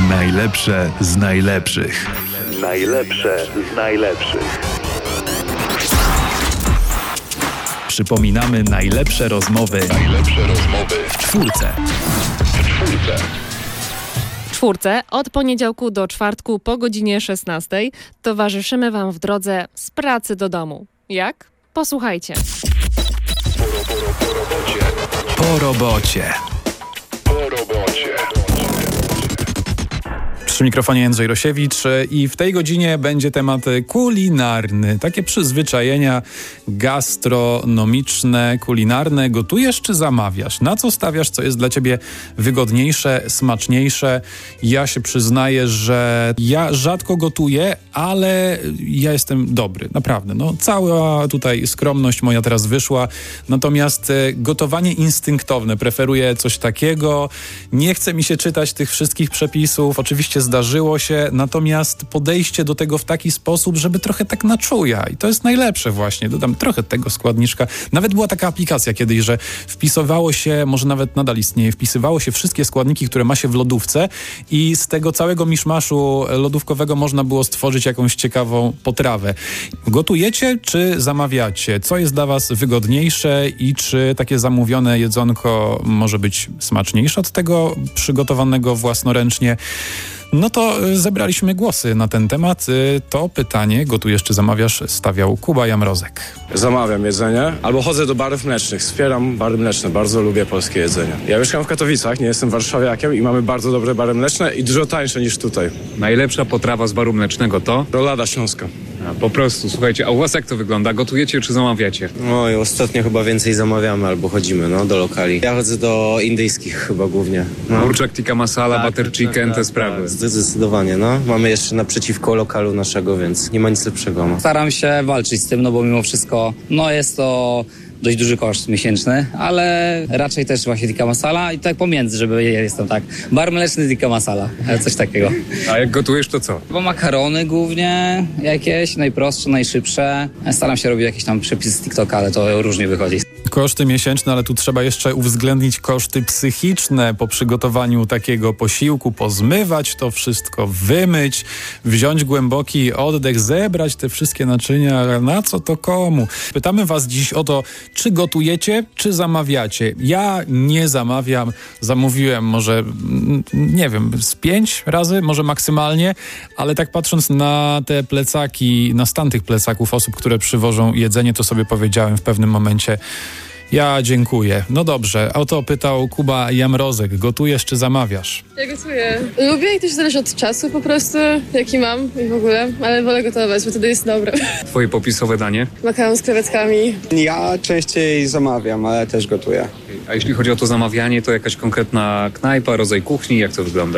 Najlepsze z najlepszych. Najlepsze z najlepszych. Przypominamy najlepsze rozmowy. Najlepsze rozmowy W czwórce. W czwórce od poniedziałku do czwartku po godzinie 16 towarzyszymy Wam w drodze z pracy do domu. Jak? Posłuchajcie. Po robocie. Przy mikrofonie Jędrzej Rosiewicz i w tej godzinie będzie temat kulinarny. Takie przyzwyczajenia gastronomiczne, kulinarne. Gotujesz czy zamawiasz? Na co stawiasz, co jest dla ciebie wygodniejsze, smaczniejsze? Ja się przyznaję, że ja rzadko gotuję, ale ja jestem dobry, naprawdę. No, cała tutaj skromność moja teraz wyszła. Natomiast gotowanie instynktowne. Preferuję coś takiego. Nie chce mi się czytać tych wszystkich przepisów. Oczywiście zdarzyło się, natomiast podejście do tego w taki sposób, żeby trochę tak na czuja. I to jest najlepsze właśnie. Dodam trochę tego składniczka. Nawet była taka aplikacja kiedyś, że wpisywało się, może nawet nadal istnieje, wpisywało się wszystkie składniki, które ma się w lodówce i z tego całego miszmaszu lodówkowego można było stworzyć jakąś ciekawą potrawę. Gotujecie czy zamawiacie? Co jest dla was wygodniejsze i czy takie zamówione jedzonko może być smaczniejsze od tego przygotowanego własnoręcznie? No to zebraliśmy głosy na ten temat. To pytanie, gotujesz czy zamawiasz, stawiał Kuba Jamrozek. Zamawiam jedzenie albo chodzę do barów mlecznych. Wspieram bary mleczne. Bardzo lubię polskie jedzenie. Ja mieszkam w Katowicach, nie jestem warszawiakiem i mamy bardzo dobre bary mleczne i dużo tańsze niż tutaj. Najlepsza potrawa z baru mlecznego to? Rolada śląska. Po prostu, słuchajcie, a u was jak to wygląda? Gotujecie czy zamawiacie? Oj, ostatnio chyba więcej zamawiamy albo chodzimy, do lokali. Ja chodzę do indyjskich chyba głównie. Kurczak, tikka masala, butter chicken, te sprawy. Zdecydowanie, Mamy jeszcze naprzeciwko lokalu naszego, więc nie ma nic lepszego. Staram się walczyć z tym, bo mimo wszystko, jest to dość duży koszt miesięczny, ale raczej też właśnie tikka masala i tak pomiędzy, żeby jestem tak. Bar mleczny, tikka masala, coś takiego. A jak gotujesz, to co? Bo makarony głównie jakieś, najprostsze, najszybsze. Staram się robić jakieś tam przepisy z TikToka, ale to różnie wychodzi. Koszty miesięczne, ale tu trzeba jeszcze uwzględnić koszty psychiczne po przygotowaniu takiego posiłku, pozmywać to wszystko, wymyć, wziąć głęboki oddech, zebrać te wszystkie naczynia, ale na co to komu? Pytamy was dziś o to, czy gotujecie, czy zamawiacie. Ja nie zamawiam, zamówiłem może, nie wiem, z 5 razy, może maksymalnie, ale tak patrząc na te plecaki, na stan tych plecaków osób, które przywożą jedzenie, to sobie powiedziałem w pewnym momencie, ja dziękuję. No dobrze, o to pytał Kuba Jamrozek. Gotujesz czy zamawiasz? Ja gotuję. Lubię i też zależy od czasu po prostu, jaki mam i w ogóle, ale wolę gotować, bo wtedy jest dobre. Twoje popisowe danie? Makaron z krewetkami. Ja częściej zamawiam, ale też gotuję. A jeśli chodzi o to zamawianie, to jakaś konkretna knajpa, rodzaj kuchni, jak to wygląda?